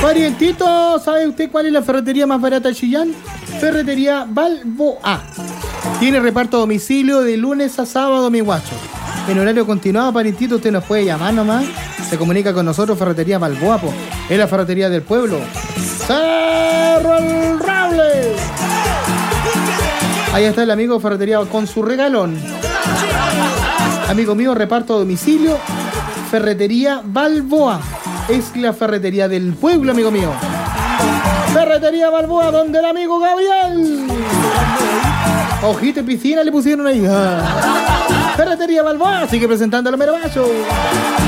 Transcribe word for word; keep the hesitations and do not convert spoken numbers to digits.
Parientito, ¿sabe usted cuál es la ferretería más barata de Chillán? Ferretería Balboa. Tiene reparto a domicilio de lunes a sábado, mi guacho. En horario continuado, parientito, usted nos puede llamar nomás. Se comunica con nosotros, Ferretería Balboa, po. Es la ferretería del pueblo. ¡Cerro el Roble! Ahí está el amigo Ferretería con su regalón. Amigo mío, reparto a domicilio, Ferretería Balboa. Es la ferretería del pueblo, amigo mío. Ferretería Balboa, donde el amigo Gabriel. Ojito y piscina le pusieron ahí. Ferretería Balboa sigue presentando a los Mero Macho.